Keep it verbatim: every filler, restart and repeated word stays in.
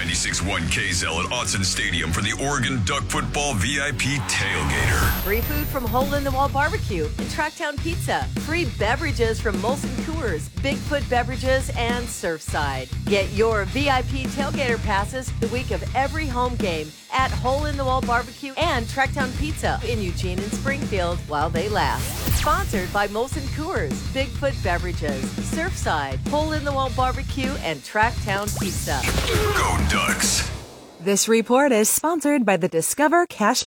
ninety-six point one K Z L at Autzen Stadium for the Oregon Duck Football V I P Tailgater. Free food from Hole in the Wall Barbecue and Tracktown Pizza. Free beverages from Molson Coors, Bigfoot Beverages, and Surfside. Get your V I P Tailgater passes the week of every home game at Hole in the Wall Barbecue and Tracktown Pizza in Eugene and Springfield while they last. Sponsored by Molson Coors, Bigfoot Beverages, Surfside, Hole in the Wall Barbecue, and Tracktown Pizza. Go Ducks! This report is sponsored by the Discover Cash